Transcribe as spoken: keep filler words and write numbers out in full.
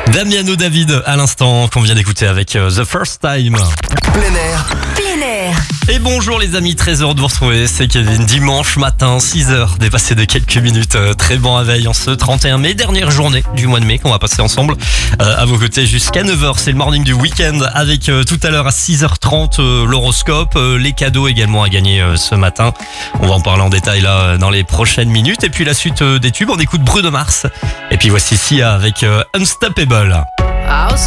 Damiano David à l'instant qu'on vient d'écouter avec euh, The First Time. Plein air. Plein air. Et bonjour les amis, très heureux de vous retrouver, c'est Kevin. Dimanche matin, six heures, dépassé de quelques minutes. Euh, très bon réveil en ce trente et un mai, dernière journée du mois de mai qu'on va passer ensemble. Euh, à vos côtés jusqu'à neuf heures, c'est le morning du week-end avec euh, tout à l'heure à six heures trente euh, l'horoscope, euh, les cadeaux également à gagner euh, ce matin. On va en parler en détail là euh, dans les prochaines minutes. Et puis la suite euh, des tubes, on écoute Bruno Mars. Et puis voici Sia avec euh, Unstoppable. House